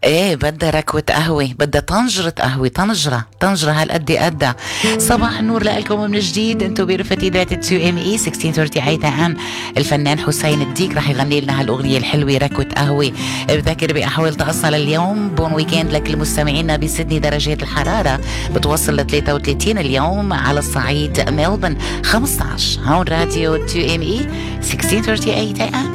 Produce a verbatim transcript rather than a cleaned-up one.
ايه بدها ركوة قهوة، بدها طنجرة قهوة، طنجرة طنجرة هالقد قدها. صباح النور لكم من جديد، انتو برفقة ذات تو ام اي ستة عشر ثلاثين اي ام. الفنان حسين الديك رح يغني لنا هالاغنية الحلوة ركوة قهوة. بذكر بأحوال تأصل اليوم بون ويكند لك المستمعين بسدني. درجات الحرارة بتوصل ل ثلاثة وثلاثين اليوم، على الصعيد ملبن خمسة عشر. هون راديو تو ام اي ستة عشر ثلاثين اي ام.